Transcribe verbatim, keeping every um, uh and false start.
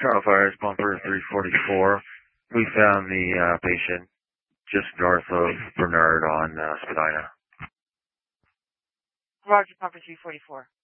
Charles Fires, bumper three forty-four. We found the uh, patient just north of Bernard on uh, Spadina. Roger, bumper three forty-four.